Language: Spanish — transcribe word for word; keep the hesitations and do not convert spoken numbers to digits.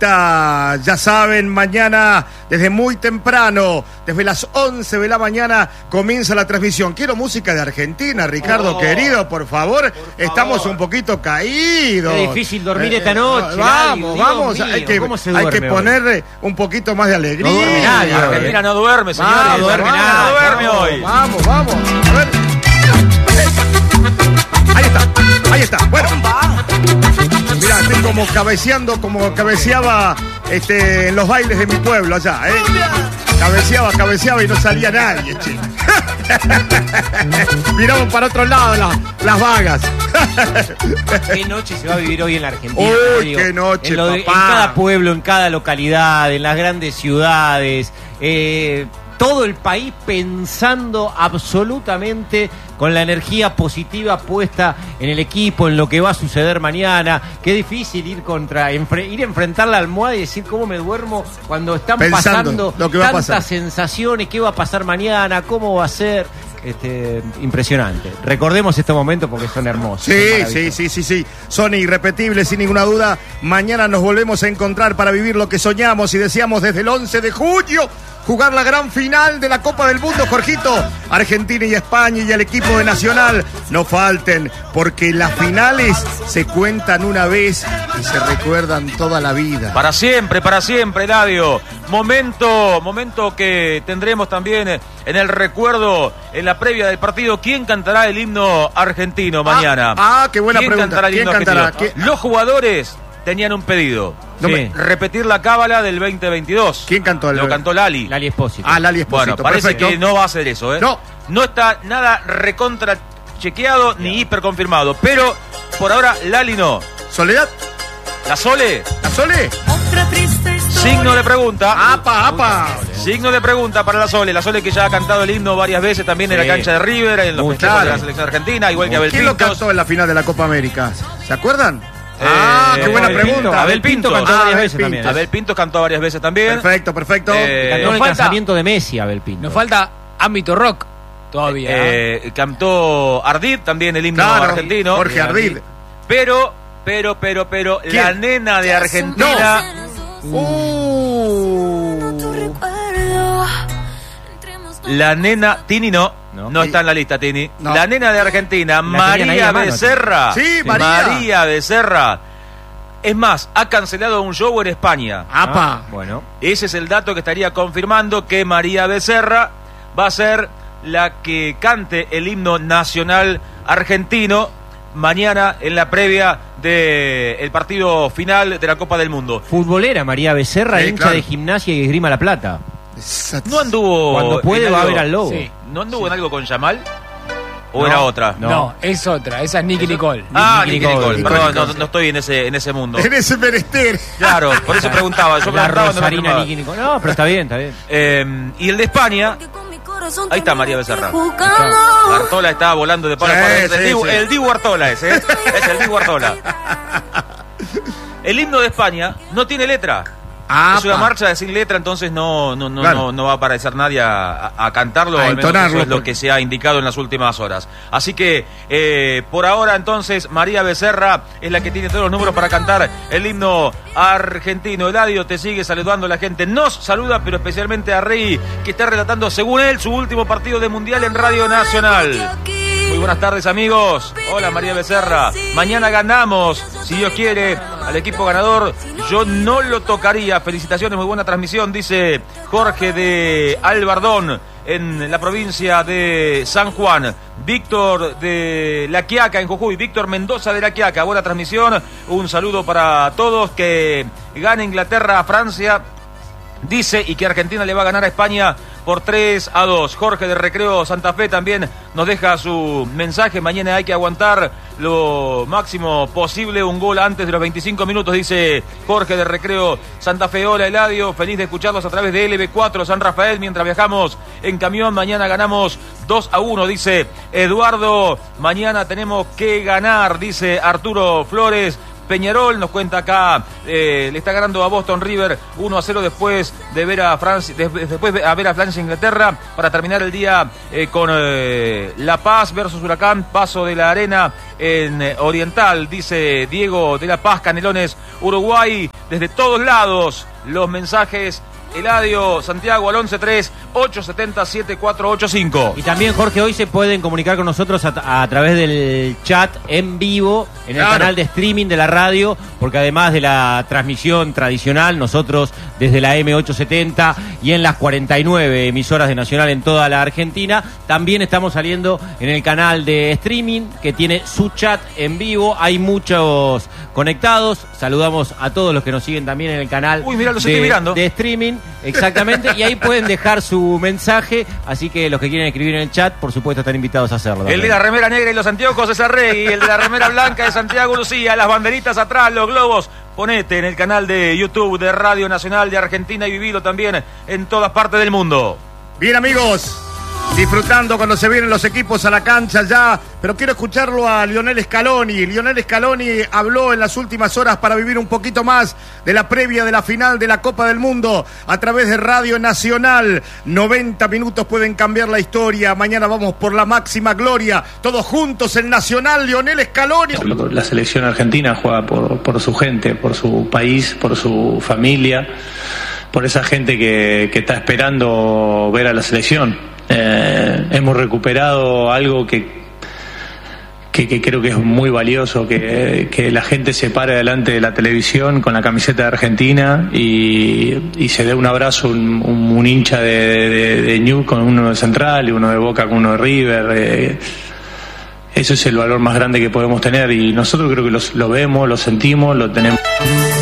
está, ya saben, mañana desde muy temprano, desde las once de la mañana comienza la transmisión. Quiero música de Argentina, Ricardo, oh, querido, por favor. Por Estamos favor. un poquito caídos. Qué difícil dormir eh, esta noche. Vamos, Dios vamos, mío, hay que, hay que poner un poquito más de alegría. No duerme nadie. Argentina no duerme, señores. Vamos, no duerme vamos, nada, no duerme vamos, hoy. Vamos, vamos. A ver. Ahí está, ahí está. Bueno. Mirá, estoy como cabeceando, como cabeceaba este, en los bailes de mi pueblo allá, ¿eh? Cabeceaba, cabeceaba y no salía nadie, che. Miramos para otro lado la, las vagas. Qué noche se va a vivir hoy en la Argentina. Uy, digo, qué noche, en, lo de, en papá. cada pueblo, en cada localidad, en las grandes ciudades. Eh, todo el país pensando absolutamente con la energía positiva puesta en el equipo, en lo que va a suceder mañana. Qué difícil ir contra, enfre, ir a enfrentar la almohada y decir cómo me duermo cuando están pensando pasando lo que va tantas a pasar. sensaciones, qué va a pasar mañana, cómo va a ser. Este, impresionante. Recordemos estos momentos porque son hermosos. Sí, son sí, sí, sí, sí. Son irrepetibles, sin ninguna duda. Mañana nos volvemos a encontrar para vivir lo que soñamos y deseamos desde el once de julio. Jugar la gran final de la Copa del Mundo, Jorgito. Argentina y España y el equipo de Nacional. No falten, porque las finales se cuentan una vez y se recuerdan toda la vida. Para siempre, para siempre, Eladio. Momento, momento que tendremos también en el recuerdo, en la previa del partido. ¿Quién cantará el himno argentino mañana? Ah, ah qué buena ¿Quién pregunta. Cantará el ¿Quién himno cantará? argentino? ¿Quién? Los jugadores tenían un pedido. No sí. me... Repetir la cábala del veinte veintidós. ¿Quién cantó el Lo cantó Lali. Lali Espósito. Ah, Lali Espósito. Bueno, parece perfecto. que no va a ser eso, ¿eh? No. No está nada recontra chequeado ni hiper confirmado. Pero por ahora Lali no. ¿Soledad? ¿La Sole? ¿La Sole? Signo de pregunta. ¡Apa, apa! Signo de pregunta para la Sole. La Sole que ya ha cantado el himno varias veces también sí. en la cancha de River, en los festejos de la selección argentina, igual que Abel ¿Quién Pintos? lo cantó en la final de la Copa América? ¿Se acuerdan? Eh, ah, qué buena Abel pregunta. Pinto. Abel Pinto cantó ah, varias Abel veces Pinto. también. Abel Pinto cantó varias veces también. Perfecto, perfecto. Eh, cantó en el falta, casamiento de Messi, Abel Pinto. Nos falta ámbito rock todavía. Eh, eh, cantó Ardid también el himno claro, argentino. Jorge Ardid. Pero, pero, pero, pero, ¿quién? la nena de Argentina. No. Uh. La nena, Tini no. No. No está en la lista, Tini. No. La nena de Argentina, La María mano, Becerra. Sí, María. María Becerra. Es más, ha cancelado un show en España. ¡Apa! Ah, bueno. Ese es el dato que estaría confirmando que María Becerra va a ser la que cante el himno nacional argentino mañana en la previa del partido final de la Copa del Mundo. Futbolera María Becerra, Sí, hincha claro. de Gimnasia y Esgrima La Plata. No anduvo. Cuando puede en va a algo- ver al lobo. Sí. ¿No anduvo en algo con Yamal? ¿O No, era otra? no. No. es otra. Esa es Nicky Nicole. Ah, Nicky Nicky Nicole. Nicole. Perdón, Nicole. no, no estoy en ese, en ese mundo. En ese menester. Claro, por eso preguntaba. Yo La preguntaba, no me Rosarina confirmaba. Nicky Nicole. No, pero está bien, está bien. Eh, y el de España, ahí está María Becerra. Artola está volando de palo Sí, a palo. Es sí, el, Dibu, sí. el Dibu Artola ese, ¿eh? Es el Dibu Artola. El himno de España no tiene letra. ¡Apa! Es una marcha sin letra, entonces no, no, no, Claro. no, no va a aparecer nadie a, a- a cantarlo, A al menos entonarlo, eso es lo porque- que se ha indicado en las últimas horas. Así que, eh, por ahora entonces, María Becerra es la que tiene todos los números para cantar el himno argentino. Eladio te sigue saludando a la gente, nos saluda, pero especialmente a Rey, que está relatando, según él, su último partido de Mundial en Radio Nacional. Muy buenas tardes, amigos. Hola, María Becerra. Mañana ganamos, si Dios quiere, al equipo ganador. Yo no lo tocaría. Felicitaciones, muy buena transmisión, dice Jorge de Albardón, en la provincia de San Juan. Víctor de La Quiaca, en Jujuy. Víctor Mendoza de La Quiaca, buena transmisión. Un saludo para todos. Que gane Inglaterra a Francia, dice, y que Argentina le va a ganar a España por tres a dos. Jorge de Recreo Santa Fe también nos deja su mensaje. Mañana hay que aguantar lo máximo posible, un gol antes de los veinticinco minutos, dice Jorge de Recreo Santa Fe. Hola, Eladio, feliz de escucharlos a través de L B cuatro San Rafael mientras viajamos en camión. Mañana ganamos dos a uno, dice Eduardo. Mañana tenemos que ganar, dice Arturo Flores. Peñarol, nos cuenta acá, eh, le está ganando a Boston River uno a cero después de ver a Francia, de, después de a ver a Francia e Inglaterra, para terminar el día eh, con eh, La Paz versus Huracán, paso de la arena en eh, Oriental, dice Diego de La Paz, Canelones, Uruguay, desde todos lados, los mensajes. Eladio Santiago al once tres ocho siete cero siete cuatro ocho cinco. Y también, Jorge, hoy se pueden comunicar con nosotros a, a través del chat en vivo en el claro. canal de streaming de la radio, porque además de la transmisión tradicional, nosotros desde la eme ochocientos setenta y en las cuarenta y nueve emisoras de Nacional en toda la Argentina, también estamos saliendo en el canal de streaming que tiene su chat en vivo. Hay muchos conectados. Saludamos a todos los que nos siguen también en el canal Uy, mirá, los de, estoy mirando. de streaming. Exactamente, y ahí pueden dejar su mensaje, así que los que quieren escribir en el chat, por supuesto, están invitados a hacerlo. El de la remera negra y los anteojos es Arregui, el de la remera blanca es Santiago Lucía, las banderitas atrás, los globos. Ponete en el canal de YouTube de Radio Nacional de Argentina y vivilo también en todas partes del mundo. Bien, amigos, disfrutando cuando se vienen los equipos a la cancha ya, pero quiero escucharlo a Lionel Scaloni. Lionel Scaloni habló en las últimas horas para vivir un poquito más de la previa de la final de la Copa del Mundo a través de Radio Nacional. noventa minutos pueden cambiar la historia. Mañana vamos por la máxima gloria. Todos juntos en Nacional, Lionel Scaloni. La selección argentina juega por, por su gente, por su país, por su familia, por esa gente que, que está esperando ver a la selección. Eh, hemos recuperado algo que, que, que creo que es muy valioso, que, que la gente se pare delante de la televisión con la camiseta de Argentina y, y se dé un abrazo, un, un, un hincha de, de, de Newell's con uno de Central y uno de Boca con uno de River. Eh, eso es el valor más grande que podemos tener y nosotros creo que los, lo vemos, lo sentimos, lo tenemos.